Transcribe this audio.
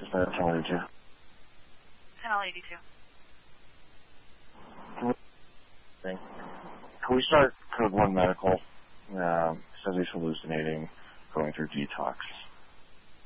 Dispatch 1082. 1082. Can we start code 1 medical? Says he's hallucinating, going through detox.